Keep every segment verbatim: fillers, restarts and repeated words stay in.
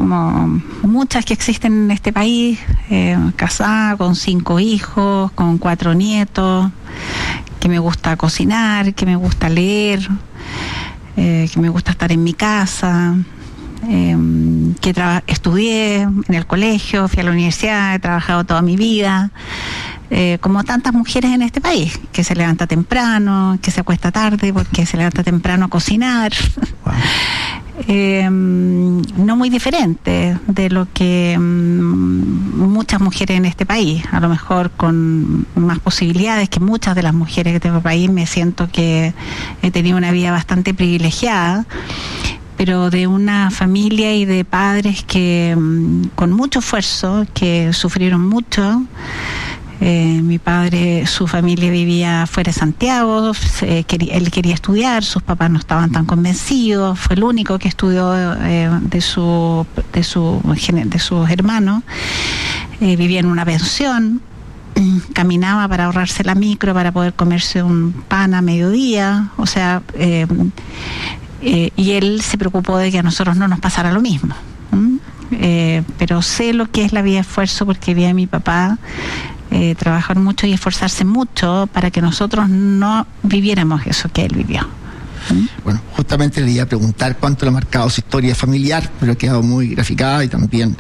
como muchas que existen en este país, eh, casada con cinco hijos, con cuatro nietos, que me gusta cocinar, que me gusta leer, eh, que me gusta estar en mi casa, eh, que traba- estudié en el colegio, fui a la universidad, he trabajado toda mi vida, eh, como tantas mujeres en este país, que se levanta temprano, que se acuesta tarde porque se levanta temprano a cocinar. Wow. Eh, no muy diferente de lo que mm, muchas mujeres en este país, a lo mejor con más posibilidades que muchas de las mujeres de este país. Me siento que he tenido una vida bastante privilegiada, pero de una familia y de padres que mm, con mucho esfuerzo, que sufrieron mucho. Eh, mi padre, su familia vivía fuera de Santiago, eh, quería, él quería estudiar, sus papás no estaban tan convencidos, fue el único que estudió eh, de su de su de sus hermanos, eh, vivía en una pensión, caminaba para ahorrarse la micro para poder comerse un pan a mediodía, o sea, eh, eh, y él se preocupó de que a nosotros no nos pasara lo mismo. ¿Mm? Eh, pero sé lo que es la vida de esfuerzo porque vi a mi papá Eh, trabajar mucho y esforzarse mucho para que nosotros no viviéramos eso que él vivió. ¿Mm? Bueno, justamente le iba a preguntar cuánto le ha marcado su historia familiar, pero ha quedado muy graficada y también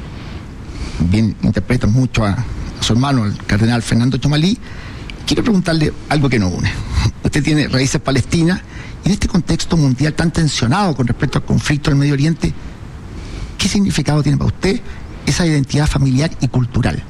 bien interpretan mucho a, a su hermano, el cardenal Fernando Chomalí. Quiero preguntarle algo que nos une. Usted tiene raíces palestinas y en este contexto mundial tan tensionado con respecto al conflicto del Medio Oriente, ¿qué significado tiene para usted esa identidad familiar y cultural?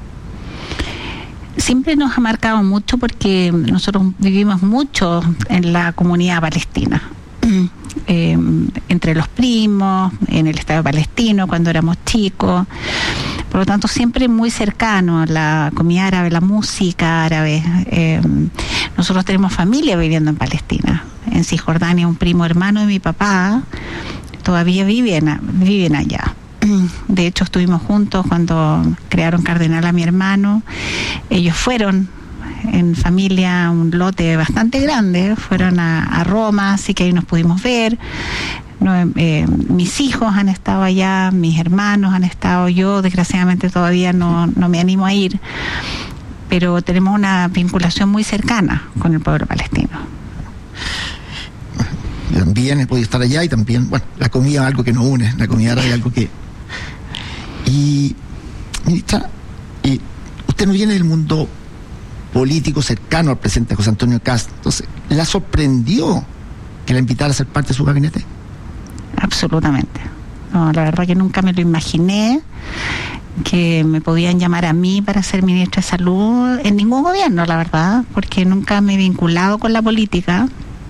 Siempre nos ha marcado mucho porque nosotros vivimos mucho en la comunidad palestina, eh, entre los primos, en el Estado palestino cuando éramos chicos, por lo tanto siempre muy cercano a la comida árabe, la música árabe. Eh, nosotros tenemos familia viviendo en Palestina, en Cisjordania, un primo hermano de mi papá todavía viven, viven allá. De hecho estuvimos juntos cuando crearon cardenal a mi hermano. Ellos fueron en familia, un lote bastante grande, fueron a, a Roma, así que ahí nos pudimos ver. No, eh, mis hijos han estado allá, mis hermanos han estado, yo desgraciadamente todavía no, no me animo a ir, pero tenemos una vinculación muy cercana con el pueblo palestino. También he podido estar allá y también, bueno, la comida es algo que nos une, la comida árabe es algo que... Y, ministra, y usted no viene del mundo político cercano al presidente José Antonio Kast, entonces, ¿la sorprendió que la invitara a ser parte de su gabinete? Absolutamente. No, la verdad que nunca me lo imaginé, que me podían llamar a mí para ser ministra de Salud en ningún gobierno, la verdad, porque nunca me he vinculado con la política.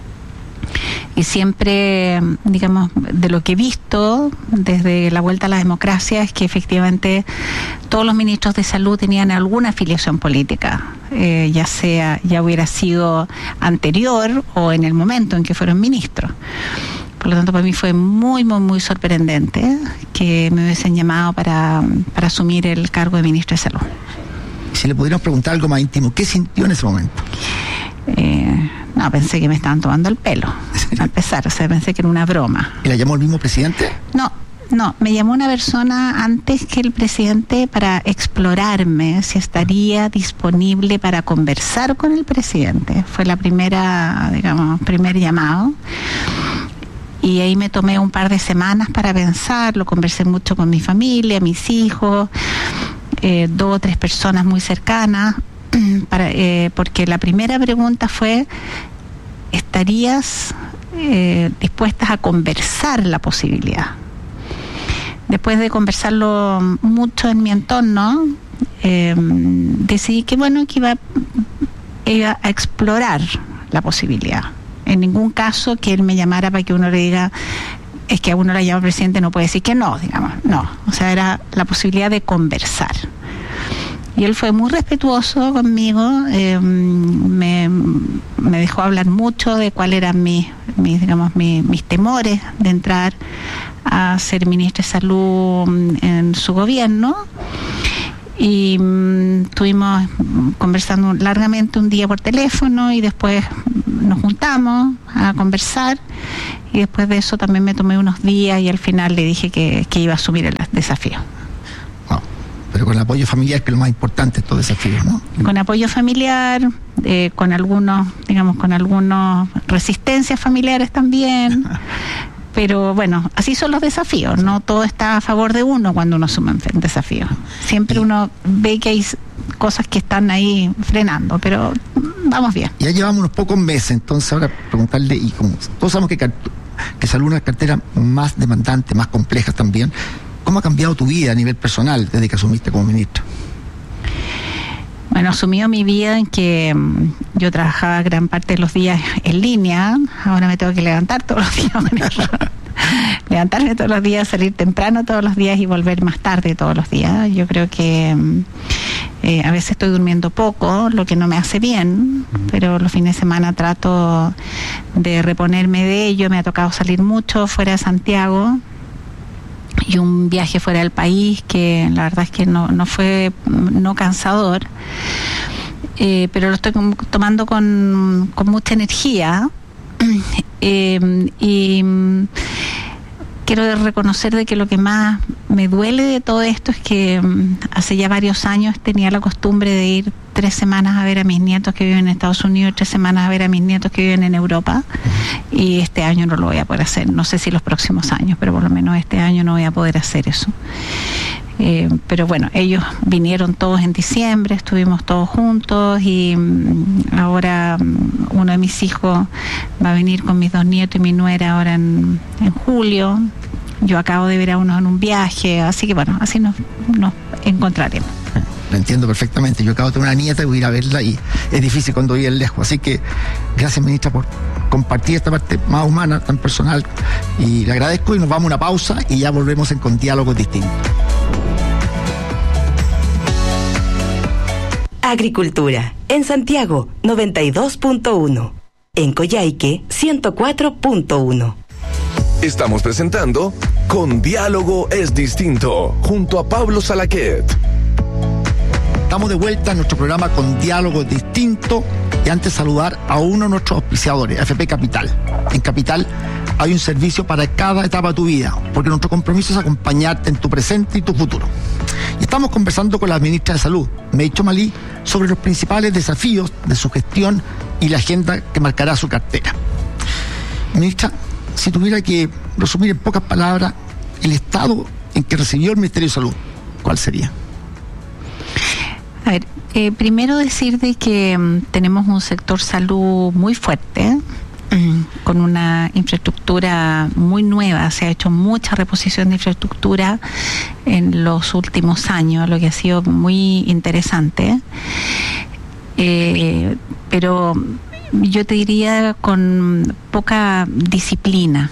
Y siempre, digamos, de lo que he visto desde la vuelta a la democracia es que efectivamente todos los ministros de salud tenían alguna afiliación política, eh, ya sea, ya hubiera sido anterior o en el momento en que fueron ministros. Por lo tanto, para mí fue muy, muy, muy sorprendente que me hubiesen llamado para, para asumir el cargo de ministro de Salud. Si le pudiéramos preguntar algo más íntimo, ¿qué sintió en ese momento? Eh, no, pensé que me estaban tomando el pelo, a empezar, o sea, pensé que era una broma. ¿Y la llamó el mismo presidente? No, no, me llamó una persona antes que el presidente para explorarme si estaría disponible para conversar con el presidente. Fue la primera, digamos, primer llamado. Y ahí me tomé un par de semanas para pensarlo, conversé mucho con mi familia, mis hijos, eh, dos o tres personas muy cercanas. Para, eh, porque la primera pregunta fue: ¿estarías eh, dispuestas a conversar la posibilidad? Después de conversarlo mucho en mi entorno, eh, decidí que bueno, que iba, iba a explorar la posibilidad. En ningún caso que él me llamara para que uno le diga, es que a uno le llama presidente, no puede decir que no, digamos, no. O sea, era la posibilidad de conversar. Y él fue muy respetuoso conmigo, eh, me, me dejó hablar mucho de cuáles eran mis, mis, digamos, mis, mis temores de entrar a ser ministra de Salud en su gobierno. Y um, estuvimos conversando largamente un día por teléfono y después nos juntamos a conversar y después de eso también me tomé unos días y al final le dije que, que iba a asumir el desafío. Wow. Pero con el apoyo familiar, que es lo más importante de estos desafíos, ¿no? Con apoyo familiar, eh, con algunos, digamos, con algunas resistencias familiares también. Pero bueno, así son los desafíos, no todo está a favor de uno cuando uno asume un desafío. Siempre uno ve que hay cosas que están ahí frenando, pero vamos bien. Ya llevamos unos pocos meses, entonces ahora preguntarle, y como todos sabemos que, que salud es una cartera más demandante, más compleja también, ¿cómo ha cambiado tu vida a nivel personal desde que asumiste como ministra? Bueno, asumió mi vida en que um, yo trabajaba gran parte de los días en línea, ahora me tengo que levantar todos los días, levantarme todos los días, salir temprano todos los días y volver más tarde todos los días. Yo creo que um, eh, a veces estoy durmiendo poco, lo que no me hace bien, pero los fines de semana trato de reponerme de ello. Me ha tocado salir mucho fuera de Santiago, y un viaje fuera del país que la verdad es que no, no fue no cansador, eh, pero lo estoy tomando con, con mucha energía, eh, y quiero reconocer de que lo que más me duele de todo esto es que hace ya varios años tenía la costumbre de ir tres semanas a ver a mis nietos que viven en Estados Unidos, tres semanas a ver a mis nietos que viven en Europa, y este año no lo voy a poder hacer. No sé si los próximos años, pero por lo menos este año no voy a poder hacer eso. Eh, pero bueno, ellos vinieron todos en diciembre, estuvimos todos juntos, y mm, ahora mm, uno de mis hijos va a venir con mis dos nietos y mi nuera ahora en, en julio. Yo acabo de ver a uno en un viaje, así que bueno, así nos, nos encontraremos. Lo entiendo perfectamente. Yo acabo de tener una nieta y voy a ir a verla y es difícil cuando vive lejos. Así que gracias, ministra, por compartir esta parte más humana, tan personal. Y le agradezco y nos vamos a una pausa y ya volvemos en, con diálogos distintos. Agricultura. En Santiago, noventa y dos punto uno. En Coyhaique, ciento cuatro punto uno. Estamos presentando Con Diálogo es Distinto, junto a Pablo Salaquet. Estamos de vuelta en nuestro programa Con Diálogo Distinto, y antes saludar a uno de nuestros auspiciadores, A F P Capital. En Capital hay un servicio para cada etapa de tu vida, porque nuestro compromiso es acompañarte en tu presente y tu futuro. Y estamos conversando con la ministra de Salud, May Chomalí, sobre los principales desafíos de su gestión y la agenda que marcará su cartera. Ministra, si tuviera que resumir en pocas palabras el estado en que recibió el Ministerio de Salud, ¿cuál sería? A ver, eh, primero decir de que um, tenemos un sector salud muy fuerte, um, con una infraestructura muy nueva. Se ha hecho mucha reposición de infraestructura en los últimos años, lo que ha sido muy interesante. Eh, pero yo te diría con poca disciplina,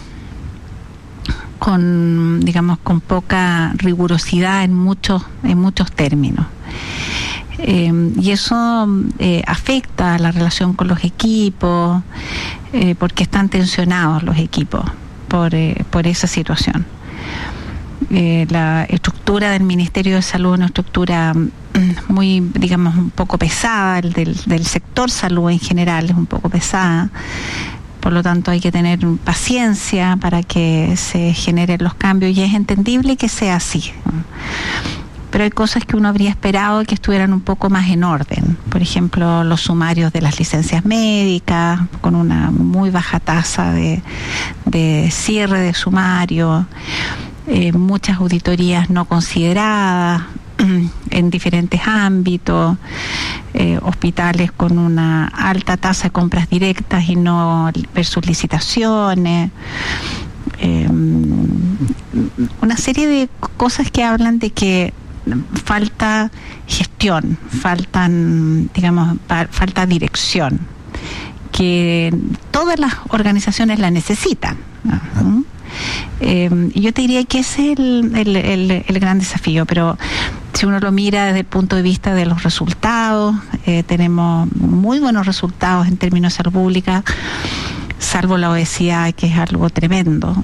con, digamos, con poca rigurosidad en muchos, en muchos términos. Eh, y eso eh, afecta a la relación con los equipos, eh, porque están tensionados los equipos por, eh, por esa situación. Eh, la estructura del Ministerio de Salud es una estructura muy, digamos, un poco pesada, el del, del sector salud en general es un poco pesada, por lo tanto hay que tener paciencia para que se generen los cambios, y es entendible que sea así. Pero hay cosas que uno habría esperado que estuvieran un poco más en orden. Por ejemplo, los sumarios de las licencias médicas, con una muy baja tasa de, de cierre de sumario, eh, muchas auditorías no consideradas en diferentes ámbitos, eh, hospitales con una alta tasa de compras directas y no versus licitaciones. Eh, una serie de cosas que hablan de que falta gestión, faltan, digamos, falta dirección, que todas las organizaciones la necesitan, ¿no? Eh, yo te diría que ese es el, el, el, el gran desafío, pero si uno lo mira desde el punto de vista de los resultados, eh, tenemos muy buenos resultados en términos de salud pública, salvo la obesidad, que es algo tremendo.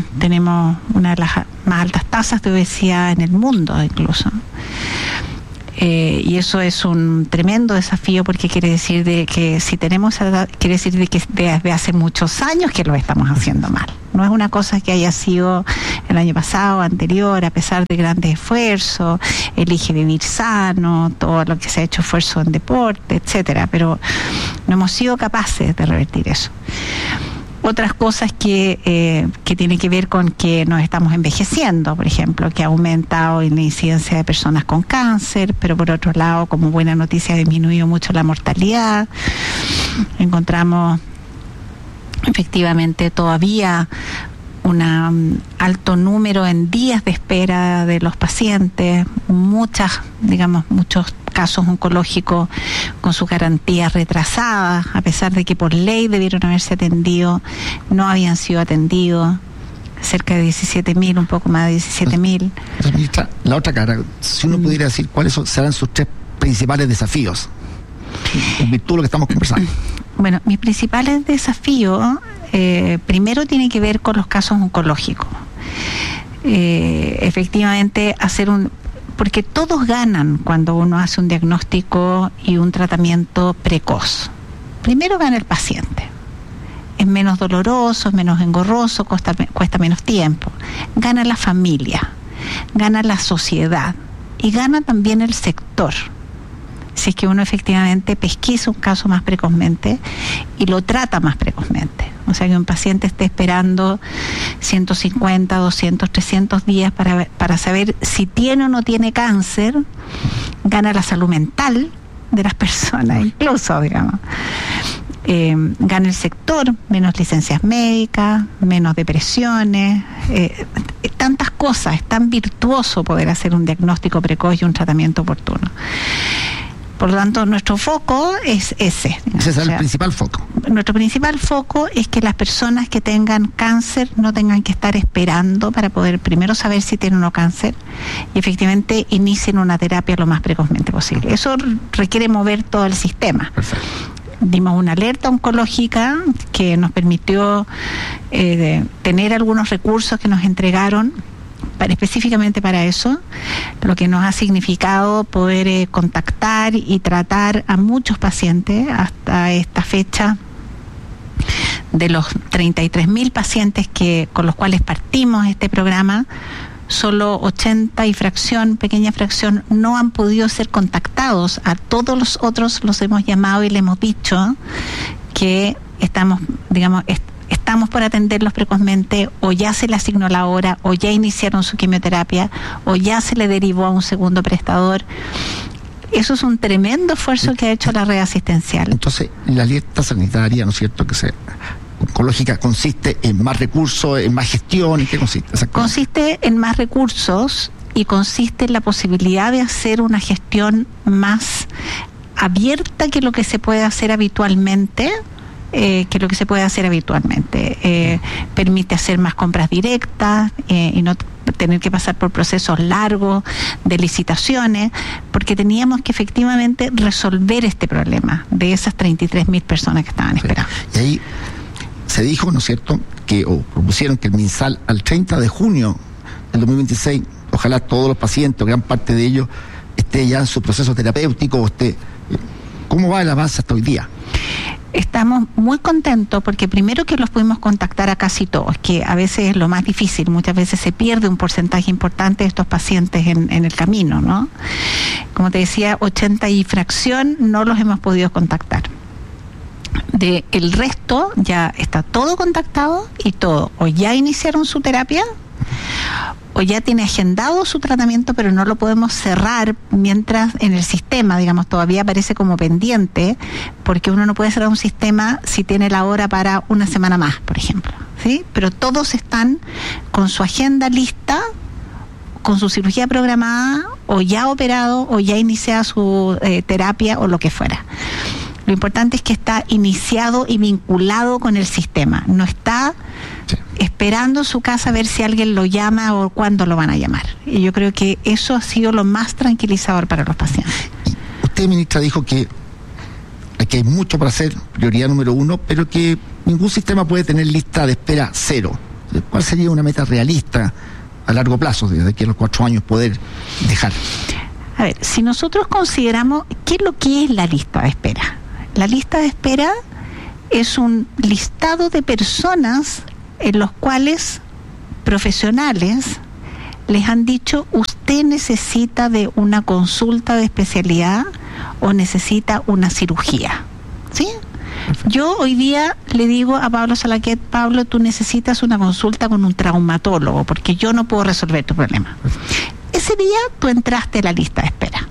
Tenemos una de las más altas tasas de obesidad en el mundo incluso. Eh, y eso es un tremendo desafío, porque quiere decir de que si tenemos edad, quiere decir de que desde hace muchos años que lo estamos haciendo mal. No es una cosa que haya sido el año pasado, anterior, a pesar de grandes esfuerzos, elige vivir sano, todo lo que se ha hecho esfuerzo en deporte, etcétera, pero no hemos sido capaces de revertir eso. Otras cosas que, eh, que tienen que ver con que nos estamos envejeciendo, por ejemplo, que ha aumentado la incidencia de personas con cáncer, pero por otro lado, como buena noticia, ha disminuido mucho la mortalidad. Encontramos efectivamente todavía un um, alto número en días de espera de los pacientes, muchas, digamos, muchos casos oncológicos con sus garantías retrasadas, a pesar de que por ley debieron haberse atendido, no habían sido atendidos, cerca de diecisiete mil, un poco más de diecisiete mil. Ministra, la otra cara, si uno pudiera decir cuáles son, serán sus tres principales desafíos, en virtud de lo que estamos conversando. Bueno, mis principales desafíos, eh, primero tienen que ver con los casos oncológicos. Eh, efectivamente, hacer un... porque todos ganan cuando uno hace un diagnóstico y un tratamiento precoz. Primero gana el paciente. Es menos doloroso, es menos engorroso, cuesta, cuesta menos tiempo. Gana la familia, gana la sociedad y gana también el sector. Si es que uno efectivamente pesquisa un caso más precozmente y lo trata más precozmente. O sea, que un paciente esté esperando ciento cincuenta, doscientos, trescientos días para, para saber si tiene o no tiene cáncer, gana la salud mental de las personas, incluso, digamos. Eh, gana el sector, menos licencias médicas, menos depresiones, eh, tantas cosas. Es tan virtuoso poder hacer un diagnóstico precoz y un tratamiento oportuno. Por lo tanto, nuestro foco es ese. Ese es el o sea, principal foco. Nuestro principal foco es que las personas que tengan cáncer no tengan que estar esperando para poder primero saber si tienen o no cáncer y efectivamente inicien una terapia lo más precozmente posible. Eso requiere mover todo el sistema. Perfecto. Dimos una alerta oncológica que nos permitió eh, de tener algunos recursos que nos entregaron para, específicamente para eso, lo que nos ha significado poder eh, contactar y tratar a muchos pacientes hasta esta fecha. De los treinta y tres mil pacientes que con los cuales partimos este programa, solo ochenta y fracción, pequeña fracción, no han podido ser contactados. A todos los otros los hemos llamado y le hemos dicho que estamos, digamos, est- estamos por atenderlos precozmente, o ya se le asignó la hora, o ya iniciaron su quimioterapia, o ya se le derivó a un segundo prestador. Eso es un tremendo esfuerzo que ha hecho la red asistencial. Entonces, la alerta sanitaria, ¿no es cierto?, que se oncológica consiste en más recursos, en más gestión. ¿En qué consiste? Consiste en más recursos y consiste en la posibilidad de hacer una gestión más abierta que lo que se puede hacer habitualmente. Eh, que lo que se puede hacer habitualmente. Eh, permite hacer más compras directas eh, y no t- tener que pasar por procesos largos de licitaciones, porque teníamos que efectivamente resolver este problema de esas treinta y tres mil personas que estaban esperando. Y ahí se dijo, ¿no es cierto?, que o propusieron que el MinSal al treinta de junio del dos mil veintiséis, ojalá todos los pacientes, gran parte de ellos, esté ya en su proceso terapéutico. Usted, ¿cómo va el avance hasta hoy día? Estamos muy contentos porque primero que los pudimos contactar a casi todos, que a veces es lo más difícil, muchas veces se pierde un porcentaje importante de estos pacientes en, en el camino, ¿no? Como te decía, ochenta y fracción no los hemos podido contactar. De el resto ya está todo contactado y todo, o ya iniciaron su terapia, o ya tiene agendado su tratamiento, pero no lo podemos cerrar mientras en el sistema, digamos, todavía aparece como pendiente, porque uno no puede cerrar un sistema si tiene la hora para una semana más, por ejemplo, ¿sí? Pero todos están con su agenda lista, con su cirugía programada, o ya operado, o ya iniciada su eh, terapia, o lo que fuera. Lo importante es que está iniciado y vinculado con el sistema, no está sí. esperando en su casa a ver si alguien lo llama o cuándo lo van a llamar. Y yo creo que eso ha sido lo más tranquilizador para los pacientes. Usted, ministra, dijo que aquí hay mucho para hacer, prioridad número uno, pero que ningún sistema puede tener lista de espera cero. ¿Cuál sería una meta realista a largo plazo, desde aquí a los cuatro años, poder dejar? A ver, si nosotros consideramos, ¿qué es lo que es la lista de espera? La lista de espera es un listado de personas en los cuales profesionales les han dicho, usted necesita de una consulta de especialidad o necesita una cirugía, ¿sí? Perfecto. Yo hoy día le digo a Pablo Salaquet, Pablo, tú necesitas una consulta con un traumatólogo porque yo no puedo resolver tu problema. Perfecto. Ese día tú entraste a la lista de espera.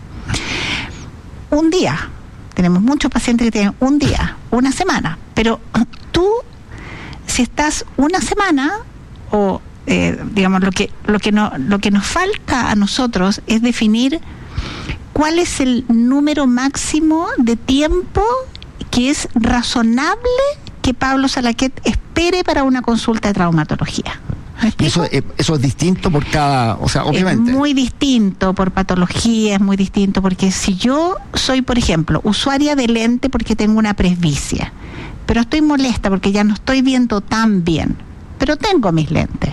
Un día, tenemos muchos pacientes que tienen un día, una semana, pero tú, si estás una semana, o eh, digamos, lo que, lo que no, lo que nos falta a nosotros es definir cuál es el número máximo de tiempo que es razonable que Pablo Salaquet espere para una consulta de traumatología. Eso, eso es distinto por cada, o sea, obviamente. Es muy distinto por patología, es muy distinto porque si yo soy, por ejemplo, usuaria de lente porque tengo una presbicia, pero estoy molesta porque ya no estoy viendo tan bien, pero tengo mis lentes.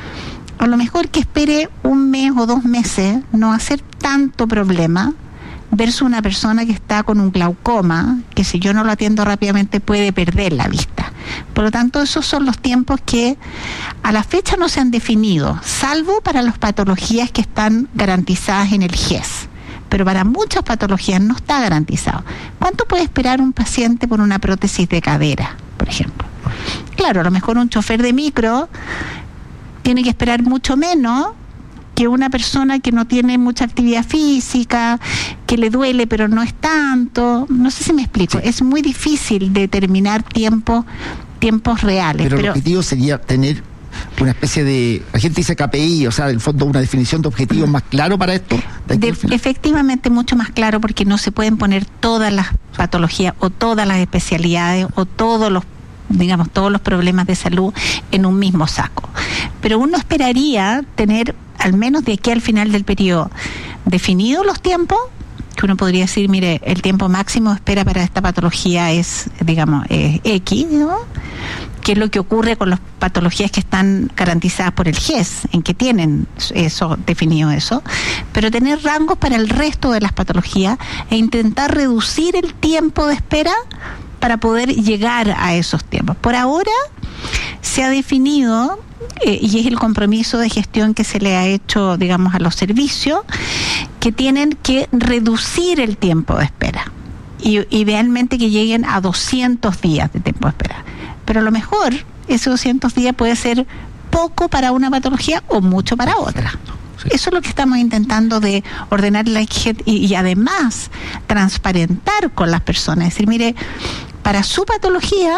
A lo mejor que espere un mes o dos meses no va a ser tanto problema versus una persona que está con un glaucoma, que si yo no lo atiendo rápidamente puede perder la vista. Por lo tanto, esos son los tiempos que a la fecha no se han definido, salvo para las patologías que están garantizadas en el G E S. Pero para muchas patologías no está garantizado. ¿Cuánto puede esperar un paciente por una prótesis de cadera, por ejemplo? Claro, a lo mejor un chofer de micro tiene que esperar mucho menos que una persona que no tiene mucha actividad física, que le duele pero no es tanto. No sé si me explico. Sí. Es muy difícil determinar tiempo, tiempos reales. Pero, pero el objetivo sería tener una especie de, la gente dice K P I, o sea, del fondo una definición de objetivos más claro para esto. De de, efectivamente mucho más claro, porque no se pueden poner todas las patologías o todas las especialidades o todos los digamos todos los problemas de salud en un mismo saco. Pero uno esperaría tener al menos de aquí al final del periodo definidos los tiempos, que uno podría decir, mire, el tiempo máximo de espera para esta patología es, digamos, es X, ¿no? Que es lo que ocurre con las patologías que están garantizadas por el G E S, en que tienen eso definido eso, pero tener rangos para el resto de las patologías e intentar reducir el tiempo de espera para poder llegar a esos tiempos. Por ahora se ha definido, eh, y es el compromiso de gestión que se le ha hecho, digamos, a los servicios, que tienen que reducir el tiempo de espera. Y idealmente que lleguen a doscientos días de tiempo de espera. Pero a lo mejor esos doscientos días puede ser poco para una patología o mucho para otra. Sí. Eso es lo que estamos intentando de ordenar la y, y además transparentar con las personas. Es decir, mire, para su patología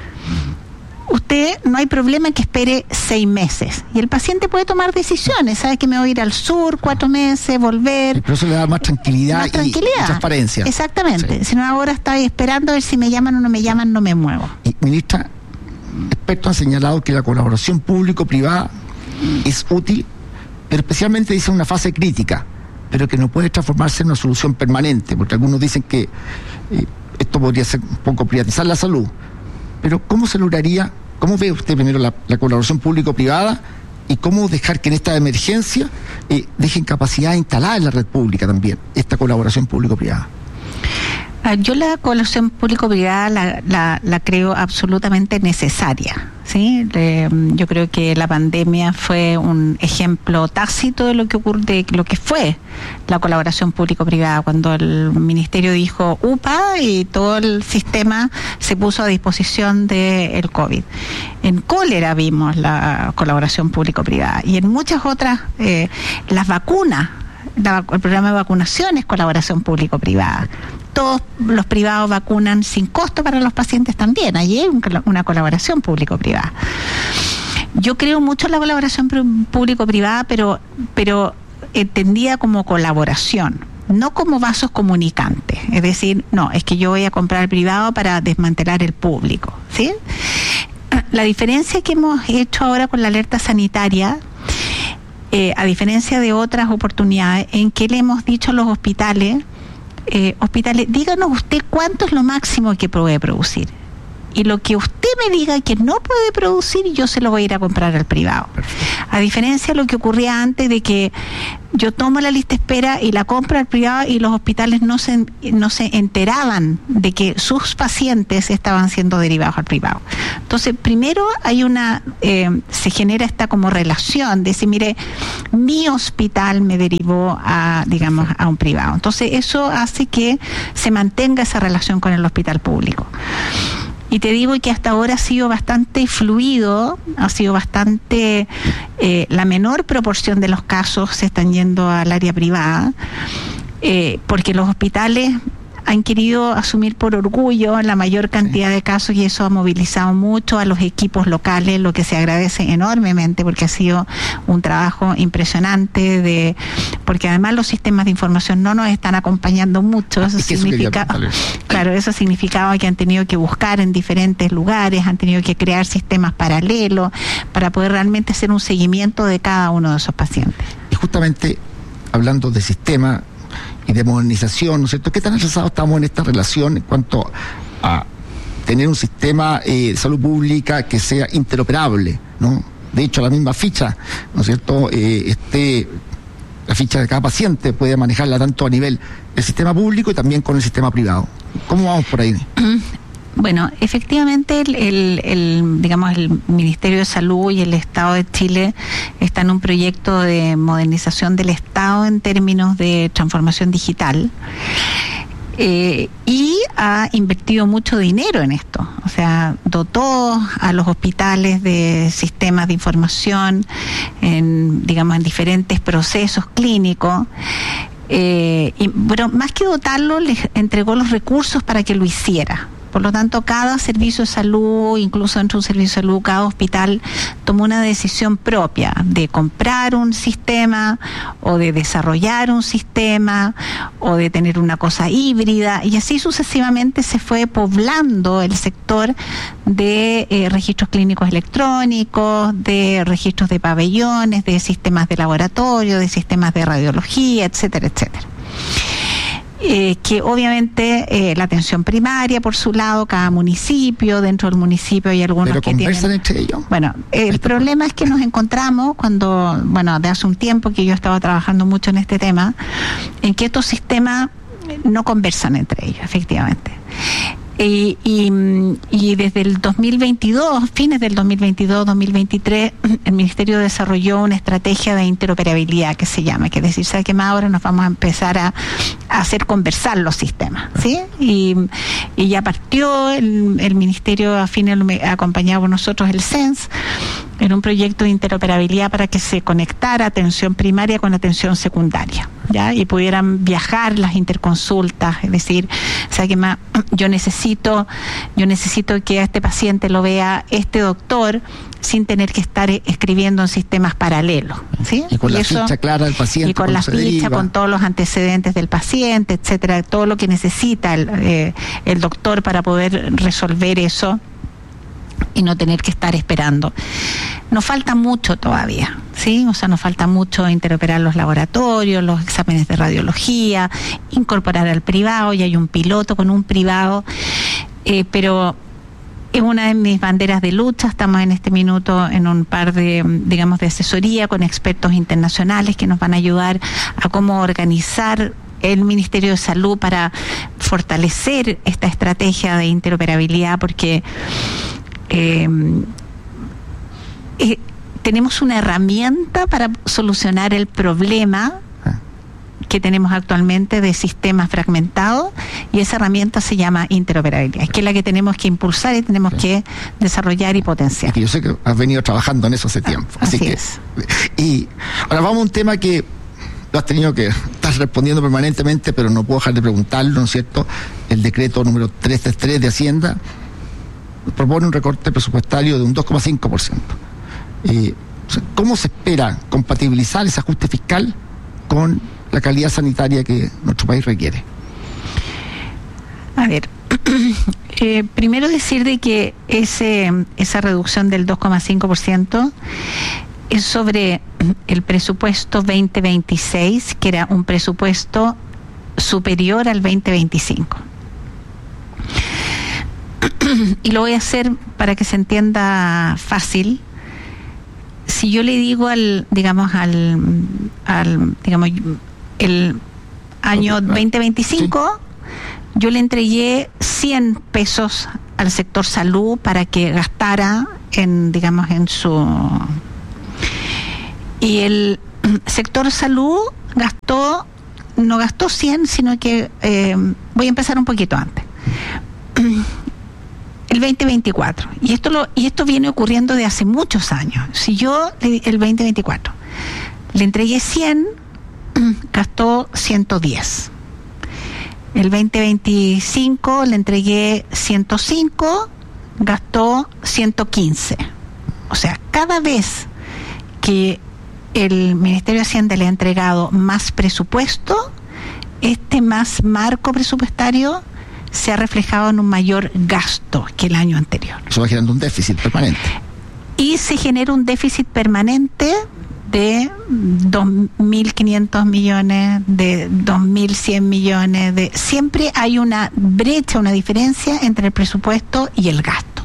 usted no hay problema en que espere seis meses y el paciente puede tomar decisiones, sabe que me voy a ir al sur cuatro meses, volver. Pero eso le da más tranquilidad, más tranquilidad. Y, y transparencia. Exactamente. Sí. Si no, ahora estoy esperando a ver si me llaman o no me llaman, no me muevo. Y, ministra, expertos han señalado que la colaboración público-privada es útil, pero especialmente dice una fase crítica, pero que no puede transformarse en una solución permanente, porque algunos dicen que eh, esto podría ser un poco privatizar la salud. Pero ¿cómo se lograría, cómo ve usted primero la, la colaboración público-privada y cómo dejar que en esta emergencia eh, dejen capacidad instalada en la red pública también, esta colaboración público-privada? Yo la colaboración público-privada la, la, la creo absolutamente necesaria, ¿sí? Eh, yo creo que la pandemia fue un ejemplo tácito de lo que ocurre, de lo que fue la colaboración público-privada, cuando el ministerio dijo U P A y todo el sistema se puso a disposición del COVID. En cólera vimos la colaboración público-privada y en muchas otras, eh, las vacunas, la, el programa de vacunación es colaboración público-privada. Todos los privados vacunan sin costo para los pacientes también. Allí hay una colaboración público-privada. Yo creo mucho en la colaboración público-privada, pero, pero entendida como colaboración, no como vasos comunicantes. Es decir, no, es que yo voy a comprar privado para desmantelar el público, ¿sí? La diferencia que hemos hecho ahora con la alerta sanitaria, eh, a diferencia de otras oportunidades, en que le hemos dicho a los hospitales, Eh, hospitales, díganos usted cuánto es lo máximo que puede producir. Y lo que usted usted me diga que no puede producir, yo se lo voy a ir a comprar al privado. Perfecto. A diferencia de lo que ocurría antes, de que yo tomo la lista de espera y la compro al privado y los hospitales no se, no se enteraban de que sus pacientes estaban siendo derivados al privado. Entonces, primero hay una, eh, se genera esta como relación de decir, mire, mi hospital me derivó a, digamos, a un privado. Entonces, eso hace que se mantenga esa relación con el hospital público. Y te digo que hasta ahora ha sido bastante fluido, ha sido bastante, eh, la menor proporción de los casos se están yendo al área privada, eh, porque los hospitales han querido asumir por orgullo la mayor cantidad sí. de casos, y eso ha movilizado mucho a los equipos locales, lo que se agradece enormemente, porque ha sido un trabajo impresionante, de porque además los sistemas de información no nos están acompañando mucho. Eso significa, claro, eso significaba que han tenido que buscar en diferentes lugares, han tenido que crear sistemas paralelos para poder realmente hacer un seguimiento de cada uno de esos pacientes. Y justamente hablando de sistema y de modernización, ¿no es cierto? ¿Qué tan avanzados estamos en esta relación en cuanto a tener un sistema eh, de salud pública que sea interoperable, ¿no? De hecho, la misma ficha, ¿no es cierto? Eh, este, la ficha de cada paciente puede manejarla tanto a nivel del sistema público y también con el sistema privado. ¿Cómo vamos por ahí? Bueno, efectivamente, el, el, el, digamos, el Ministerio de Salud y el Estado de Chile están en un proyecto de modernización del Estado en términos de transformación digital. Eh, y ha invertido mucho dinero en esto, o sea, dotó a los hospitales de sistemas de información, en, digamos, en diferentes procesos clínicos. Eh, y, bueno, más que dotarlo, les entregó los recursos para que lo hiciera. Por lo tanto, cada servicio de salud, incluso dentro de un servicio de salud, cada hospital tomó una decisión propia de comprar un sistema o de desarrollar un sistema o de tener una cosa híbrida, y así sucesivamente se fue poblando el sector de eh, registros clínicos electrónicos, de registros de pabellones, de sistemas de laboratorio, de sistemas de radiología, etcétera, etcétera. Eh, que obviamente eh, la atención primaria, por su lado, cada municipio, dentro del municipio hay algunos ¿Pero que conversan tienen... entre ellos? Bueno, eh, el problema es que nos encontramos cuando, bueno, de hace un tiempo que yo estaba trabajando mucho en este tema, en que estos sistemas no conversan entre ellos, efectivamente. Y, y, y desde el dos mil veintidós, fines del dos mil veintidós, dos mil veintitrés, el Ministerio desarrolló una estrategia de interoperabilidad que se llama, que es decir, ¿sabe qué más? Ahora nos vamos a empezar a, a hacer conversar los sistemas, ¿sí? Y, y ya partió el, el Ministerio, a fines, acompañado por nosotros, el C E N S, en un proyecto de interoperabilidad para que se conectara atención primaria con atención secundaria, ¿ya? Y pudieran viajar las interconsultas, es decir, ¿sabe qué más? Yo necesito, yo necesito que a este paciente lo vea este doctor sin tener que estar escribiendo en sistemas paralelos, ¿sí? Y con y la eso, ficha clara del paciente. Y con la ficha, con todos los antecedentes del paciente, etcétera, todo lo que necesita el, eh, el doctor para poder resolver eso y no tener que estar esperando. Nos falta mucho todavía, ¿sí? O sea, nos falta mucho interoperar los laboratorios, los exámenes de radiología, incorporar al privado, y hay un piloto con un privado, eh, pero es una de mis banderas de lucha. Estamos en este minuto en un par de, digamos, de asesoría con expertos internacionales que nos van a ayudar a cómo organizar el Ministerio de Salud para fortalecer esta estrategia de interoperabilidad, porque Eh, eh, tenemos una herramienta para solucionar el problema que tenemos actualmente de sistemas fragmentados, y esa herramienta se llama interoperabilidad, que es la que tenemos que impulsar y tenemos sí. que desarrollar y potenciar. Y yo sé que has venido trabajando en eso hace tiempo. Ah, así así que, es. Y ahora vamos a un tema que lo has tenido que estar respondiendo permanentemente, pero no puedo dejar de preguntarlo, ¿no es cierto? El decreto número trescientos treinta y tres de Hacienda propone un recorte presupuestario de un dos coma cinco por ciento. Eh, ¿Cómo se espera compatibilizar ese ajuste fiscal con la calidad sanitaria que nuestro país requiere? A ver, eh, primero decir de que ese esa reducción del dos coma cinco por ciento es sobre el presupuesto veinte veintiséis, que era un presupuesto superior al veinte veinticinco. y lo voy a hacer para que se entienda fácil. Si yo le digo al, digamos, al, al digamos, el año veinte veinticinco, sí, yo le entregué cien pesos al sector salud para que gastara en, digamos, en su... Y el sector salud gastó, no gastó cien, sino que, eh, voy a empezar un poquito antes. El veinte veinticuatro, y esto lo y esto viene ocurriendo de hace muchos años. Si yo el veinte veinticuatro le entregué cien, gastó ciento diez. El veinte veinticinco le entregué ciento cinco, gastó ciento quince. O sea, cada vez que el Ministerio de Hacienda le ha entregado más presupuesto, este más marco presupuestario se ha reflejado en un mayor gasto que el año anterior. Eso va generando un déficit permanente. Y se genera un déficit permanente de dos mil quinientos millones, de dos mil cien millones, de siempre hay una brecha, una diferencia entre el presupuesto y el gasto.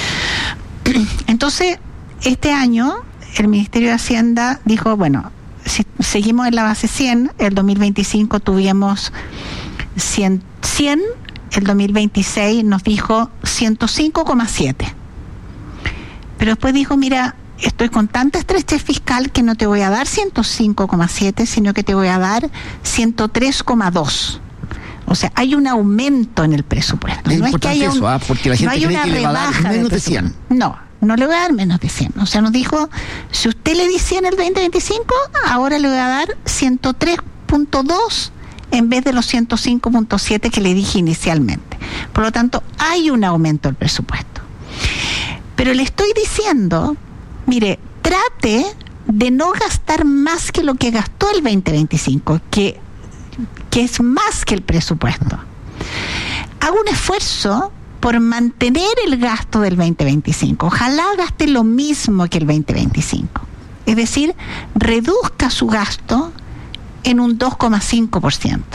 Entonces, este año el Ministerio de Hacienda dijo, bueno, si seguimos en la base cien, el dos mil veinticinco tuvimos cien, cien, el dos mil veintiséis nos dijo ciento cinco coma siete. Pero después dijo, mira, estoy con tanta estrechez fiscal que no te voy a dar ciento cinco coma siete, sino que te voy a dar ciento tres coma dos. O sea, hay un aumento en el presupuesto. Es no importante es que haya un, eso, ¿ah? Porque la gente no hay cree una que le va a dar rebaja menos de cien. No, no le voy a dar menos de cien. O sea, nos dijo, si usted le di cien el veinte veinticinco, ahora le voy a dar ciento tres punto dos en vez de los ciento cinco punto siete que le dije inicialmente. Por lo tanto, hay un aumento del presupuesto. Pero le estoy diciendo, mire, trate de no gastar más que lo que gastó el veinte veinticinco, que, que es más que el presupuesto. Haga un esfuerzo por mantener el gasto del veinte veinticinco. Ojalá gaste lo mismo que el veinte veinticinco. Es decir, reduzca su gasto en un dos coma cinco por ciento.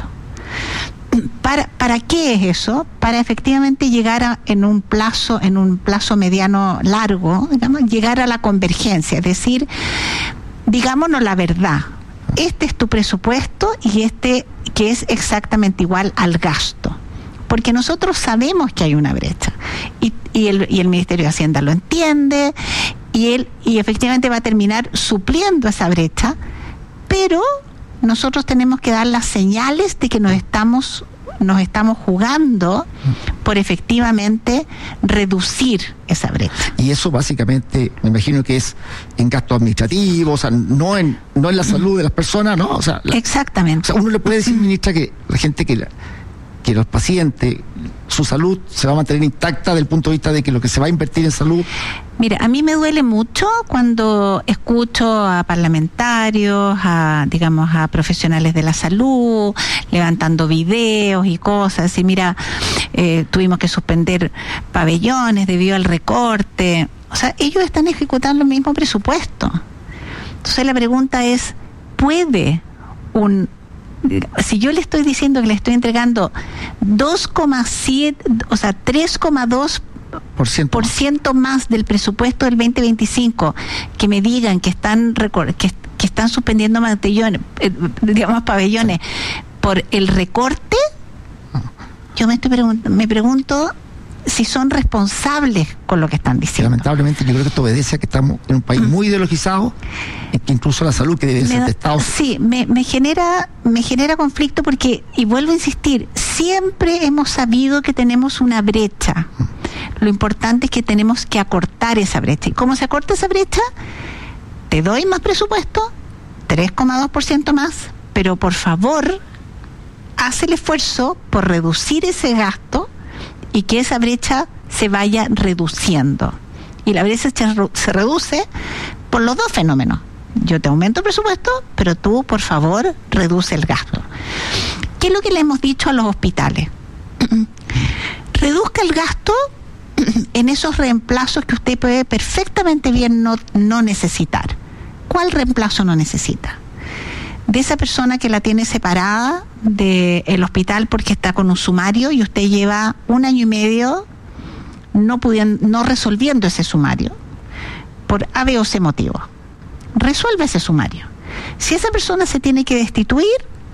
¿Para, ¿Para qué es eso? Para efectivamente llegar a, en un plazo, en un plazo mediano largo, digamos, llegar a la convergencia, es decir, digámonos la verdad, este es tu presupuesto y este que es exactamente igual al gasto, porque nosotros sabemos que hay una brecha y, y, el, y el Ministerio de Hacienda lo entiende y él y efectivamente va a terminar supliendo esa brecha, pero nosotros tenemos que dar las señales de que nos estamos nos estamos jugando por efectivamente reducir esa brecha. Y eso básicamente, me imagino que es en gastos administrativos, o sea, no en no en la salud de las personas, ¿no? O sea, la, exactamente. O sea, uno le puede decir, ministra, que la gente que la, que los pacientes, su salud se va a mantener intacta desde el punto de vista de que lo que se va a invertir en salud. Mira, a mí me duele mucho cuando escucho a parlamentarios, a, digamos, a profesionales de la salud, levantando videos y cosas, y mira, eh, tuvimos que suspender pabellones debido al recorte. O sea, ellos están ejecutando el mismo presupuesto. Entonces la pregunta es, ¿puede un... Si yo le estoy diciendo que le estoy entregando dos coma siete, o sea, tres coma dos por ciento. Por ciento más del presupuesto del veinte veinticinco, que me digan que están que, que están suspendiendo pabellones, eh, digamos pabellones por el recorte, yo me estoy pregunt- me pregunto si son responsables con lo que están diciendo. Lamentablemente yo creo que esto obedece a que estamos en un país muy ideologizado, en que incluso la salud que debe me ser da, de Estado. Sí, me, me genera me genera conflicto porque, y vuelvo a insistir, siempre hemos sabido que tenemos una brecha. Lo importante es que tenemos que acortar esa brecha. ¿Y cómo se acorta esa brecha? Te doy más presupuesto, tres coma dos por ciento más, pero por favor, haz el esfuerzo por reducir ese gasto y que esa brecha se vaya reduciendo. Y la brecha se reduce por los dos fenómenos. Yo te aumento el presupuesto, pero tú, por favor, reduce el gasto. ¿Qué es lo que le hemos dicho a los hospitales? Reduzca el gasto en esos reemplazos que usted puede perfectamente bien no, no necesitar. ¿Cuál reemplazo no necesita? De esa persona que la tiene separada del hospital porque está con un sumario y usted lleva un año y medio no pudiendo, no resolviendo ese sumario por A, B o C motivo. Resuelve ese sumario. Si esa persona se tiene que destituir,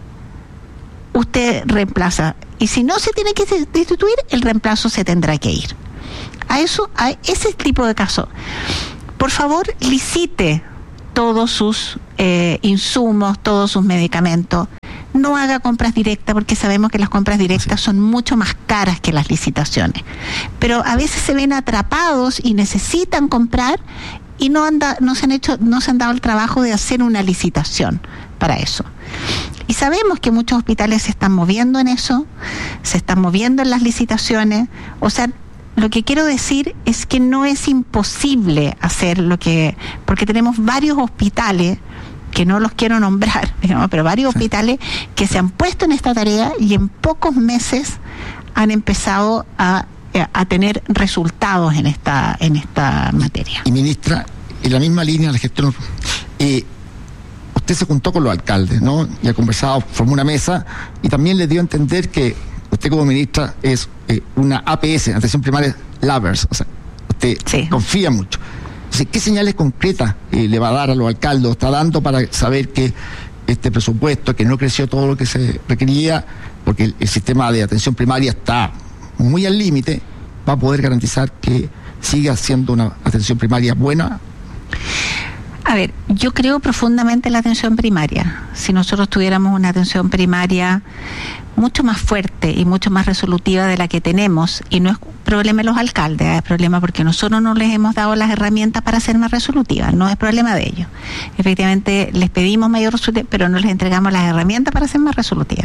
usted reemplaza. Y si no se tiene que destituir, el reemplazo se tendrá que ir. A eso, a ese tipo de caso, por favor, licite todos sus eh, insumos, todos sus medicamentos. No haga compras directas, porque sabemos que las compras directas son mucho más caras que las licitaciones. Pero a veces se ven atrapados y necesitan comprar y no anda, no se han hecho, no se han dado el trabajo de hacer una licitación para eso. Y sabemos que muchos hospitales se están moviendo en eso, se están moviendo en las licitaciones. O sea, lo que quiero decir es que no es imposible hacer lo que, porque tenemos varios hospitales, que no los quiero nombrar, digamos, pero varios hospitales que se han puesto en esta tarea y en pocos meses han empezado a, a tener resultados en esta en esta materia. Y ministra, en la misma línea de la gestión, eh, usted se juntó con los alcaldes, ¿no? Y ha conversado, formó una mesa y también le dio a entender que usted como ministra es eh, una A P S, atención primaria lovers, o sea, usted sí. confía mucho. Entonces, ¿qué señales concretas eh, le va a dar a los alcaldes, o está dando para saber que este presupuesto, que no creció todo lo que se requería, porque el, el sistema de atención primaria está muy al límite, va a poder garantizar que siga siendo una atención primaria buena? A ver, yo creo profundamente en la atención primaria. Si nosotros tuviéramos una atención primaria mucho más fuerte y mucho más resolutiva de la que tenemos, y no es problema de los alcaldes, es problema porque nosotros no les hemos dado las herramientas para ser más resolutivas, no es problema de ellos. Efectivamente, les pedimos mayor resolutiva, pero no les entregamos las herramientas para ser más resolutivas.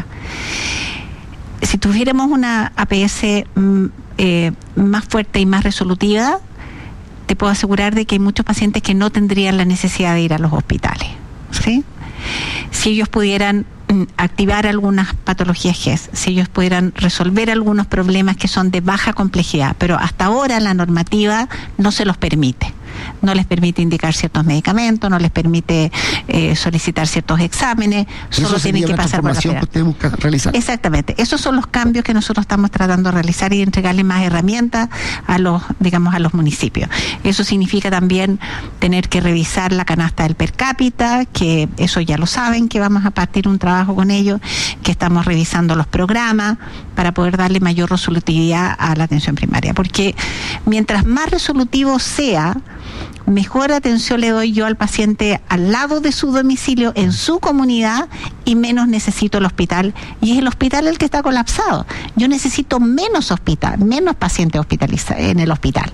Si tuviéramos una A P S mm, eh, más fuerte y más resolutiva, te puedo asegurar de que hay muchos pacientes que no tendrían la necesidad de ir a los hospitales, ¿sí? Si ellos pudieran mm, activar algunas patologías G E S, si ellos pudieran resolver algunos problemas que son de baja complejidad, pero hasta ahora la normativa no se los permite. No les permite indicar ciertos medicamentos, no les permite eh, solicitar ciertos exámenes, solo tienen que pasar por la que usted busca realizar. Exactamente, esos son los cambios que nosotros estamos tratando de realizar y entregarle más herramientas a los, digamos, a los municipios. Eso significa también tener que revisar la canasta del per cápita, que eso ya lo saben, que vamos a partir un trabajo con ellos, que estamos revisando los programas para poder darle mayor resolutividad a la atención primaria, porque mientras más resolutivo sea, mejor atención le doy yo al paciente al lado de su domicilio, en su comunidad, y menos necesito el hospital. Y es el hospital el que está colapsado. Yo necesito menos hospital, menos pacientes hospitalizados en el hospital.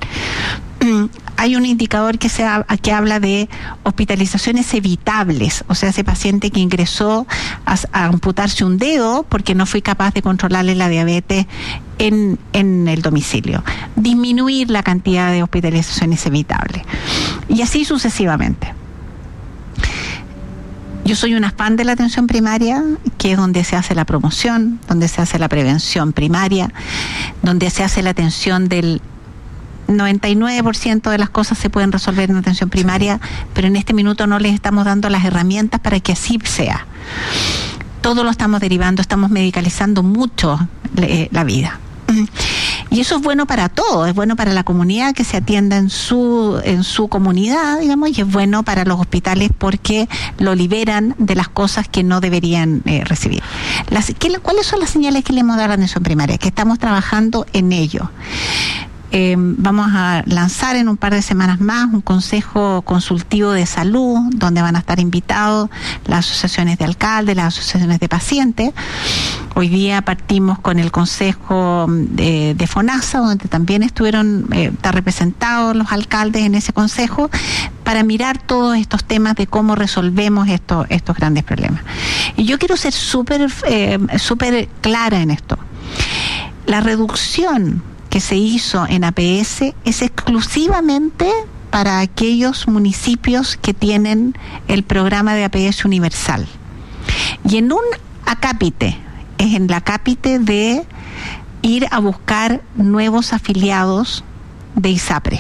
Hay un indicador que se ha, que habla de hospitalizaciones evitables, o sea, ese paciente que ingresó a, a amputarse un dedo porque no fui capaz de controlarle la diabetes en, en el domicilio. Disminuir la cantidad de hospitalizaciones evitables. Y así sucesivamente. Yo soy una fan de la atención primaria, que es donde se hace la promoción, donde se hace la prevención primaria, donde se hace la atención del noventa y nueve por ciento de las cosas se pueden resolver en atención primaria, pero en este minuto no les estamos dando las herramientas para que así sea. Todo lo estamos derivando, estamos medicalizando mucho eh, la vida. Y eso es bueno para todo, es bueno para la comunidad que se atienda en su en su comunidad, digamos, y es bueno para los hospitales porque lo liberan de las cosas que no deberían eh, recibir. Las, ¿qué, ¿Cuáles son las señales que le hemos dado a la atención primaria? Que estamos trabajando en ello. Eh, vamos a lanzar en un par de semanas más un consejo consultivo de salud, donde van a estar invitados las asociaciones de alcaldes, las asociaciones de pacientes. Hoy día partimos con el consejo de, de FONASA, donde también estuvieron eh, está representados los alcaldes en ese consejo, para mirar todos estos temas de cómo resolvemos estos estos grandes problemas. Y yo quiero ser súper eh, súper clara en esto. La reducción que se hizo en A P S es exclusivamente para aquellos municipios que tienen el programa de A P S universal. Y en un acápite, es en la acápite de ir a buscar nuevos afiliados de ISAPRE,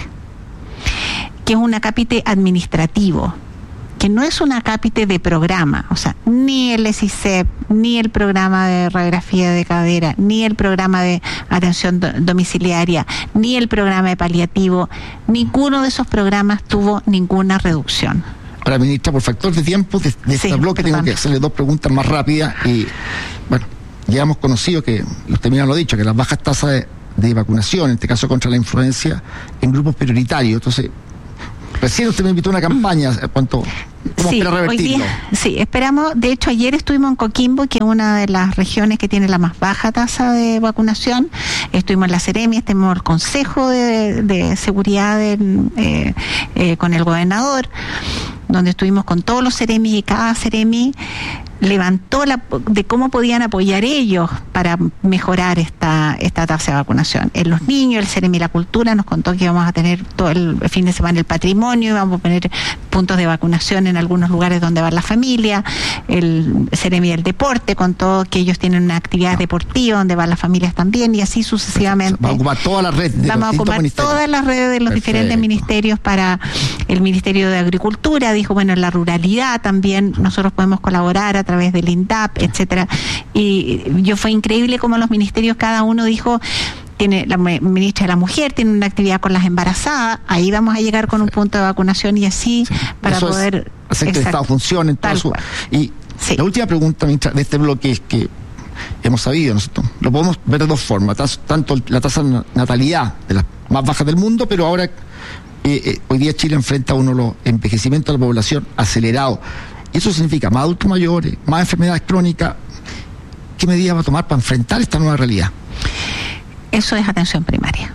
que es un acápite administrativo, que no es un acápite de programa. O sea, ni el E S I C E P, ni el programa de radiografía de cadera, ni el programa de atención do- domiciliaria, ni el programa de paliativo, ninguno de esos programas tuvo ninguna reducción. Ahora, ministra, por factor de tiempo, de, de Sí, este bloque perdón. tengo que hacerle dos preguntas más rápidas. Y bueno, ya hemos conocido que, y usted mismo lo ha dicho, que las bajas tasas de, de vacunación, en este caso contra la influenza, en grupos prioritarios. Entonces, recién usted me invitó a una campaña, ¿cuánto? ¿Cómo Sí, espera hoy revertirlo? día, sí, esperamos. De hecho, ayer estuvimos en Coquimbo, que es una de las regiones que tiene la más baja tasa de vacunación. Estuvimos en la Seremi, estuvimos en el Consejo de, de Seguridad de, eh, eh, con el gobernador, donde estuvimos con todos los Seremi, y cada Seremi levantó la de cómo podían apoyar ellos para mejorar esta esta tasa de vacunación. En los niños, el Seremi de la Cultura nos contó que íbamos a tener todo el fin de semana el patrimonio, íbamos a poner puntos de vacunación en algunos lugares donde va la familia. El Seremi del Deporte contó que ellos tienen una actividad deportiva donde van las familias también, y así sucesivamente. Va a ocupar toda la red de Vamos los a ocupar ministerios. todas las redes de los Perfecto. diferentes ministerios. Para el Ministerio de Agricultura dijo, bueno, en la ruralidad también nosotros podemos colaborar a través del INDAP, etcétera. Y yo fue increíble cómo los ministerios, cada uno dijo, tiene la me- ministra de la Mujer tiene una actividad con las embarazadas, ahí vamos a llegar con un punto de vacunación, y así Sí. para Eso es poder hacer que el exacto. Estado funcione en todo Tal su... cual. Y Sí. la última pregunta, ministra, de este bloque es que hemos sabido, nosotros lo podemos ver de dos formas, tas- tanto la tasa de natalidad de las más bajas del mundo, pero ahora eh, eh, hoy día Chile enfrenta uno de los envejecimientos de la población acelerado, y eso significa más adultos mayores, más enfermedades crónicas. ¿Qué medidas va a tomar para enfrentar esta nueva realidad? Eso es atención primaria.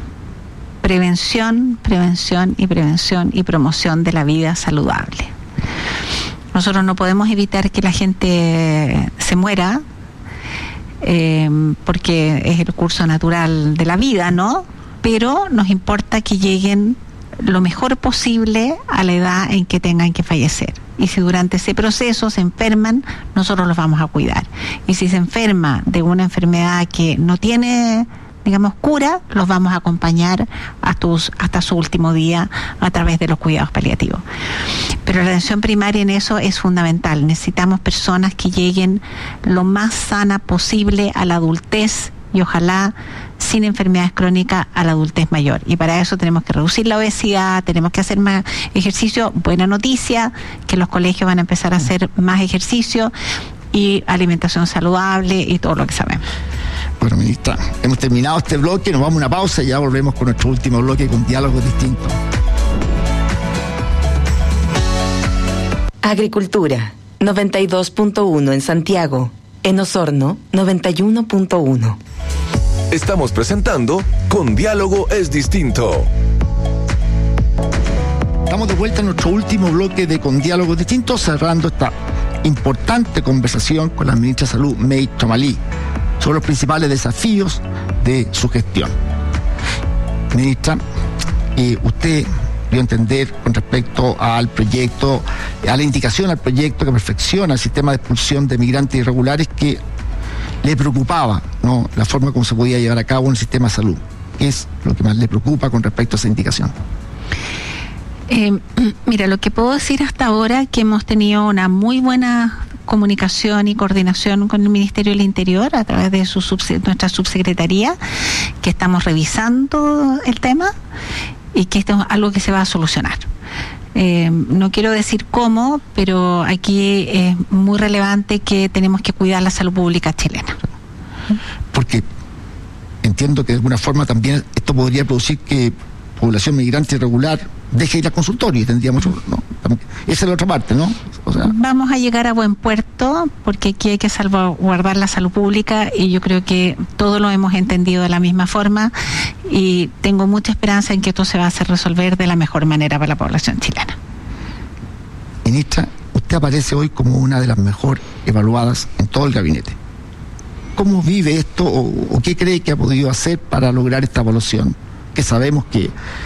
Prevención, prevención y prevención y promoción de la vida saludable. Nosotros no podemos evitar que la gente se muera, eh, porque es el curso natural de la vida, ¿no? Pero nos importa que lleguen lo mejor posible a la edad en que tengan que fallecer. Y si durante ese proceso se enferman, nosotros los vamos a cuidar. Y si se enferma de una enfermedad que no tiene, digamos, cura, los vamos a acompañar hasta, hasta su último día a través de los cuidados paliativos. Pero la atención primaria en eso es fundamental. Necesitamos personas que lleguen lo más sana posible a la adultez, y ojalá sin enfermedades crónicas a la adultez mayor. Y para eso tenemos que reducir la obesidad, tenemos que hacer más ejercicio. Buena noticia, que los colegios van a empezar a hacer más ejercicio, y alimentación saludable y todo lo que sabemos. Bueno, ministra, hemos terminado este bloque, nos vamos a una pausa y ya volvemos con nuestro último bloque con diálogos distintos. Agricultura, noventa y dos punto uno en Santiago. En Osorno, noventa y uno punto uno. Estamos presentando Con Diálogo es Distinto. Estamos de vuelta en nuestro último bloque de Con Diálogos Distintos, cerrando esta importante conversación con la ministra de Salud, May Chomalí, sobre los principales desafíos de su gestión. Ministra, eh, usted dio a entender con respecto al proyecto, a la indicación al proyecto que perfecciona el sistema de expulsión de migrantes irregulares, que le preocupaba, ¿no?, la forma como se podía llevar a cabo en el sistema de salud. ¿Qué es lo que más le preocupa con respecto a esa indicación? Eh, mira, lo que puedo decir hasta ahora es que hemos tenido una muy buena comunicación y coordinación con el Ministerio del Interior a través de su subse- nuestra subsecretaría, que estamos revisando el tema y que esto es algo que se va a solucionar. Eh, no quiero decir cómo, pero aquí es muy relevante que tenemos que cuidar la salud pública chilena. Porque entiendo que de alguna forma también esto podría producir que población migrante irregular deje ir al consultorio, y tendríamos, ¿no? Esa es la otra parte, ¿no? O sea, Vamos a llegar a buen puerto, porque aquí hay que salvaguardar la salud pública, y yo creo que todos lo hemos entendido de la misma forma, y tengo mucha esperanza en que esto se va a hacer resolver de la mejor manera para la población chilena. ministra, usted aparece hoy como una de las mejor evaluadas en todo el gabinete. ¿Cómo vive esto, o, o qué cree que ha podido hacer para lograr esta evaluación? Que sabemos que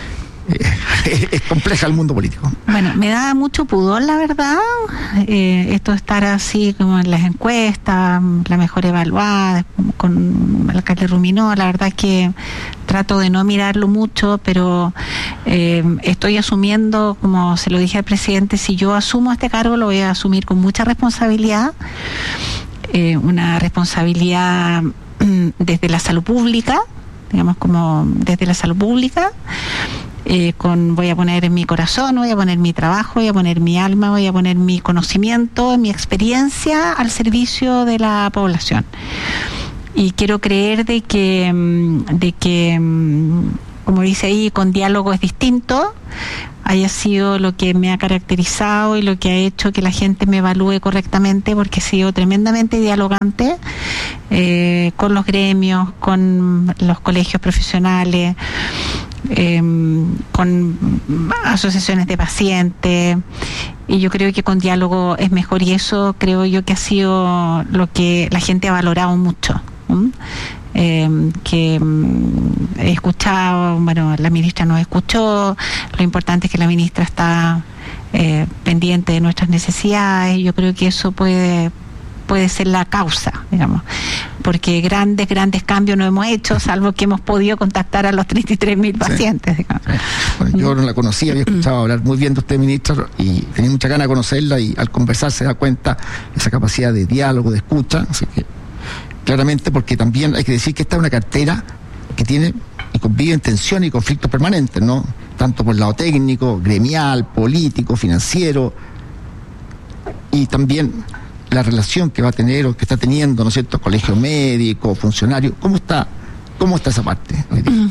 eh, es compleja el mundo político. Bueno, me da mucho pudor, la verdad, eh, esto de estar así como en las encuestas, la mejor evaluada, con el alcalde Ruminó. La verdad es que trato de no mirarlo mucho, pero eh, estoy asumiendo, como se lo dije al presidente, si yo asumo este cargo lo voy a asumir con mucha responsabilidad, eh, una responsabilidad desde la salud pública, digamos como desde la salud pública, eh, con voy a poner mi corazón, voy a poner mi trabajo, voy a poner mi alma, voy a poner mi conocimiento, mi experiencia al servicio de la población. Y quiero creer de que, de que, como dice ahí, con diálogo es distinto, haya sido lo que me ha caracterizado y lo que ha hecho que la gente me evalúe correctamente, porque he sido tremendamente dialogante eh, con los gremios, con los colegios profesionales, eh, con asociaciones de pacientes, y yo creo que con diálogo es mejor, y eso creo yo que ha sido lo que la gente ha valorado mucho. ¿Mm? Eh, que mm, he escuchado, bueno, la ministra nos escuchó, lo importante es que la ministra está eh, pendiente de nuestras necesidades, y yo creo que eso puede puede ser la causa, digamos, porque grandes, grandes cambios no hemos hecho, salvo que hemos podido contactar a los treinta y tres mil pacientes. Sí. Bueno, yo no la conocía, había escuchado hablar muy bien de usted, ministra, y tenía mucha ganas de conocerla, y al conversar se da cuenta de esa capacidad de diálogo, de escucha, así que claramente, porque también hay que decir que esta es una cartera que tiene y convive en tensión y conflictos permanentes, ¿no? Tanto por el lado técnico, gremial, político, financiero, y también la relación que va a tener o que está teniendo, ¿no es cierto?, colegio médico, funcionario. ¿Cómo está, cómo está esa parte?